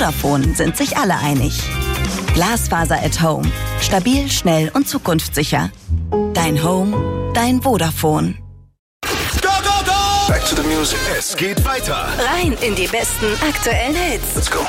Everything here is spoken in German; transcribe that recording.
Vodafone sind sich alle einig. Glasfaser at Home. Stabil, schnell und zukunftssicher. Dein Home, dein Vodafone. Go, go, go! Back to the music. Es geht weiter. Rein in die besten aktuellen Hits. Let's go.